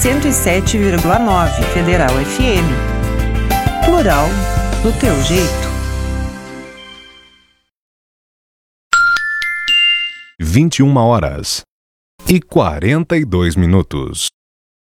107,9 Federal FM. Plural do teu jeito. 21h42.